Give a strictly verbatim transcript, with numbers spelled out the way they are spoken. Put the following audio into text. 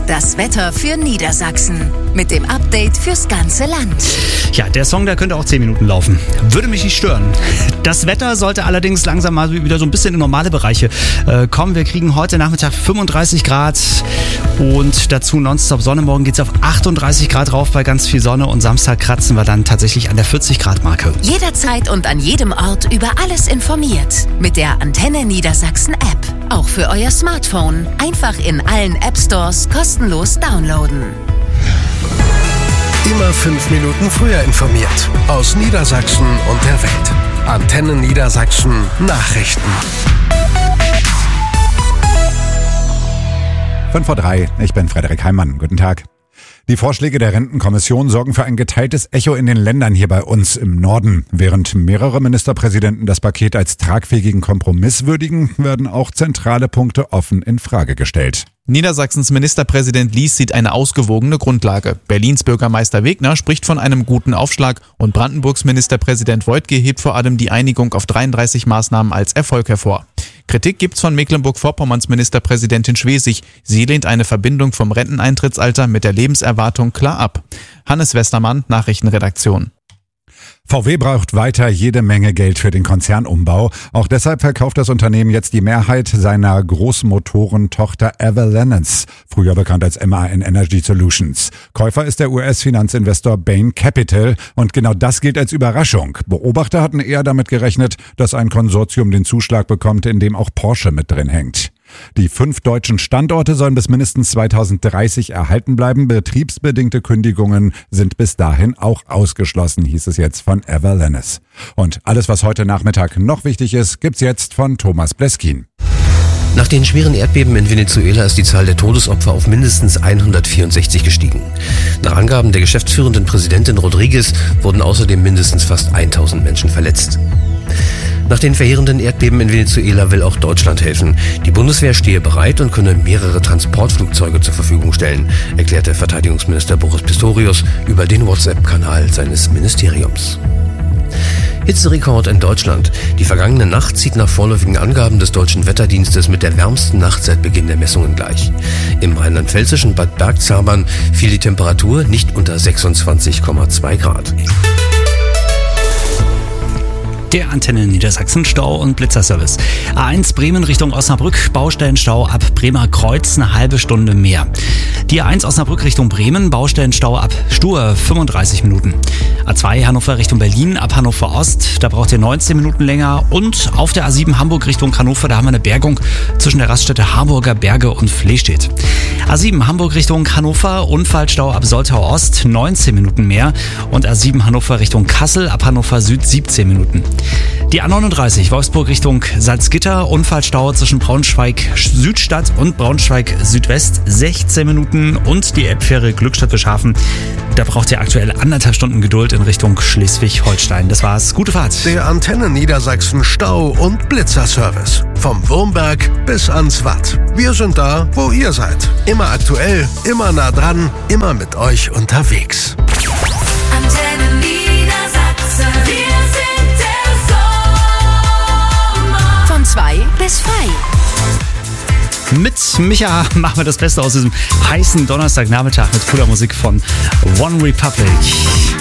das Wetter für Niedersachsen. Mit dem Update fürs ganze Land. Ja, der Song, der könnte auch zehn Minuten laufen. Würde mich nicht stören. Das Wetter sollte allerdings langsam mal wieder so ein bisschen in normale Bereiche äh, kommen. Wir kriegen heute Nachmittag fünfunddreißig Grad und dazu nonstop Sonne. Morgen geht es auf achtunddreißig Grad rauf bei ganz viel Sonne und Samstag kratzen wir dann tatsächlich an der vierzig Grad Marke. Jederzeit und an jedem Ort über alles informiert. Mit der Antenne Niedersachsen App. Auch für euer Smartphone. Einfach in allen App Stores kostenlos downloaden. Immer fünf Minuten früher informiert. Aus Niedersachsen und der Welt. Antenne Niedersachsen Nachrichten. fünf vor drei, ich bin Frederik Heimann. Guten Tag. Die Vorschläge der Rentenkommission sorgen für ein geteiltes Echo in den Ländern hier bei uns im Norden. Während mehrere Ministerpräsidenten das Paket als tragfähigen Kompromiss würdigen, werden auch zentrale Punkte offen in Frage gestellt. Niedersachsens Ministerpräsident Lies sieht eine ausgewogene Grundlage. Berlins Bürgermeister Wegner spricht von einem guten Aufschlag und Brandenburgs Ministerpräsident Woidke hebt vor allem die Einigung auf dreiunddreißig Maßnahmen als Erfolg hervor. Kritik gibt's von Mecklenburg-Vorpommerns Ministerpräsidentin Schwesig. Sie lehnt eine Verbindung vom Renteneintrittsalter mit der Lebenserwartung klar ab. Hannes Westermann, Nachrichtenredaktion. V W braucht weiter jede Menge Geld für den Konzernumbau. Auch deshalb verkauft das Unternehmen jetzt die Mehrheit seiner Großmotorentochter Avalanche, früher bekannt als M A N Energy Solutions. Käufer ist der U S-Finanzinvestor Bain Capital und genau das gilt als Überraschung. Beobachter hatten eher damit gerechnet, dass ein Konsortium den Zuschlag bekommt, in dem auch Porsche mit drin hängt. Die fünf deutschen Standorte sollen bis mindestens zweitausenddreißig erhalten bleiben. Betriebsbedingte Kündigungen sind bis dahin auch ausgeschlossen, hieß es jetzt von Avalanche. Und alles, was heute Nachmittag noch wichtig ist, gibt's jetzt von Thomas Bleskin. Nach den schweren Erdbeben in Venezuela ist die Zahl der Todesopfer auf mindestens hundertvierundsechzig gestiegen. Nach Angaben der geschäftsführenden Präsidentin Rodriguez wurden außerdem mindestens fast tausend Menschen verletzt. Nach den verheerenden Erdbeben in Venezuela will auch Deutschland helfen. Die Bundeswehr stehe bereit und könne mehrere Transportflugzeuge zur Verfügung stellen, erklärte Verteidigungsminister Boris Pistorius über den WhatsApp-Kanal seines Ministeriums. Hitzerekord in Deutschland. Die vergangene Nacht zieht nach vorläufigen Angaben des Deutschen Wetterdienstes mit der wärmsten Nacht seit Beginn der Messungen gleich. Im rheinland-pfälzischen Bad Bergzabern fiel die Temperatur nicht unter sechsundzwanzig Komma zwei Grad. Der Antenne Niedersachsen Stau- und Blitzerservice. A eins Bremen Richtung Osnabrück, Baustellenstau ab Bremer Kreuz eine halbe Stunde mehr. Die A eins Osnabrück Richtung Bremen, Baustellenstau ab Stur fünfunddreißig Minuten. A zwei Hannover Richtung Berlin, ab Hannover Ost, da braucht ihr neunzehn Minuten länger. Und auf der A sieben Hamburg Richtung Hannover, da haben wir eine Bergung zwischen der Raststätte Harburger Berge und Flehstedt. A sieben Hamburg Richtung Hannover, Unfallstau ab Soltau Ost, neunzehn Minuten mehr. Und A sieben Hannover Richtung Kassel, ab Hannover Süd siebzehn Minuten. Die A neununddreißig Wolfsburg Richtung Salzgitter, Unfallstau zwischen Braunschweig Südstadt und Braunschweig Südwest, sechzehn Minuten. Und die Elbfähre Glückstadt-Bischhafen, da braucht ihr aktuell anderthalb Stunden Geduld in Richtung Schleswig-Holstein. Das war's. Gute Fahrt. Der Antenne Niedersachsen Stau- und Blitzerservice. Vom Wurmberg bis ans Watt. Wir sind da, wo ihr seid. Immer aktuell, immer nah dran, immer mit euch unterwegs. Antenne Niedersachsen. Wir sind der Sommer. Von zwei bis frei. Mit Micha machen wir das Beste aus diesem heißen Donnerstagnachmittag mit cooler Musik von One Republic.